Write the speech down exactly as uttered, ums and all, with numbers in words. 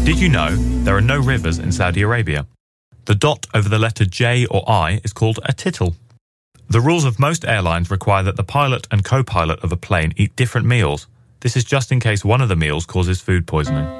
Did you know there are no rivers in Saudi Arabia? The dot over the letter J or I is called a tittle. The rules of most airlines require that the pilot and co-pilot of a plane eat different meals. This is just in case one of the meals causes food poisoning.